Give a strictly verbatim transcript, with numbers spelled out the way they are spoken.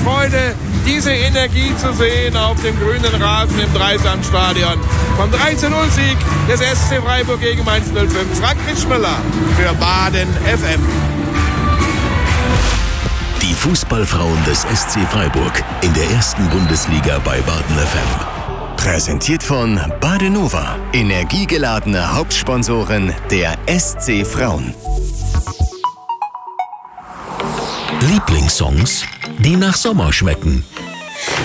Freude, diese Energie zu sehen auf dem grünen Rasen im Dreisandstadion. Vom drei zu null Sieg des S C Freiburg gegen Mainz null fünf. Frank Ritschmüller für Baden F M. Die Fußballfrauen des S C Freiburg in der ersten Bundesliga bei Baden F M. Präsentiert von Badenova, energiegeladene Hauptsponsorin der S C Frauen. Lieblingssongs, die nach Sommer schmecken.